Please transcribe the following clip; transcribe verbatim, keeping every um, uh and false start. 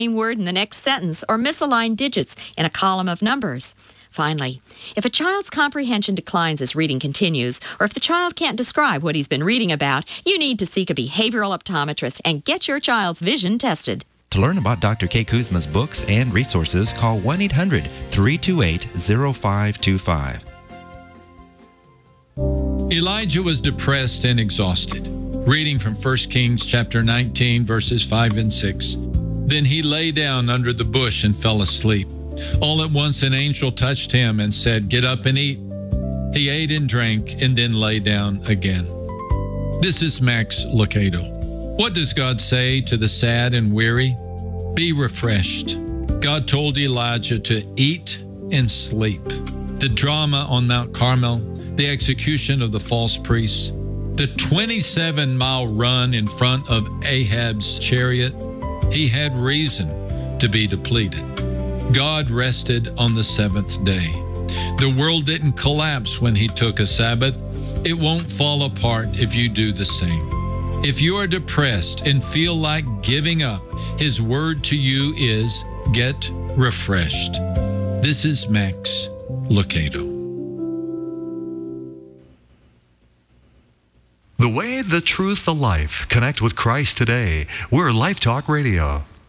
word in the next sentence or misaligned digits in a column of numbers. Finally, if a child's comprehension declines as reading continues, or if the child can't describe what he's been reading about, you need to seek a behavioral optometrist and get your child's vision tested. To learn about Doctor Kay Kuzma's books and resources, call one eight hundred, three two eight, zero five two five. Elijah was depressed and exhausted. Reading from First Kings chapter nineteen, verses five and six. Then he lay down under the bush and fell asleep. All at once an angel touched him and said, "Get up and eat." He ate and drank and then lay down again. This is Max Lucado. What does God say to the sad and weary? Be refreshed. God told Elijah to eat and sleep. The drama on Mount Carmel, the execution of the false priests, the twenty-seven mile run in front of Ahab's chariot, he had reason to be depleted. God rested on the seventh day. The world didn't collapse when he took a Sabbath. It won't fall apart if you do the same. If you are depressed and feel like giving up, his word to you is, get refreshed. This is Max Lucado. The way, the truth, the life. Connect with Christ today. We're Life Talk Radio.